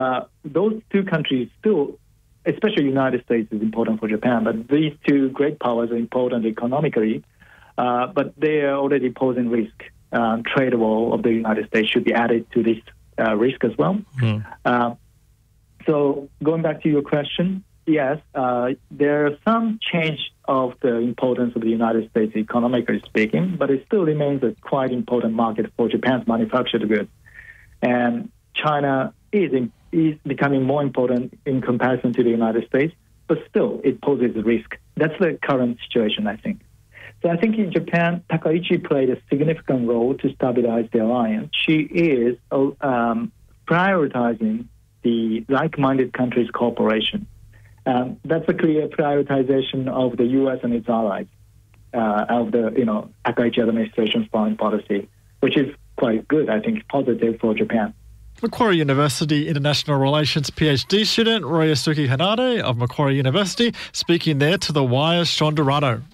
those two countries still, especially the United States, is important for Japan, but these two great powers are important economically, but they are already posing risk. Trade war of the United States should be added to this risk as well. So going back to your question, yes, there are some change of the importance of the United States economically speaking, but it still remains a quite important market for Japan's manufactured goods. And China is becoming more important in comparison to the United States, but still it poses a risk. That's the current situation, I think. So I think in Japan, Takaichi played a significant role to stabilize the alliance. She is prioritizing the like-minded countries' cooperation. That's a clear prioritization of the U.S. and its allies of the Takaichi administration's foreign policy, which is quite good. I think positive for Japan. Macquarie University International Relations PhD student Royasuke Hanade of Macquarie University speaking there to The Wire's Sean Dorado.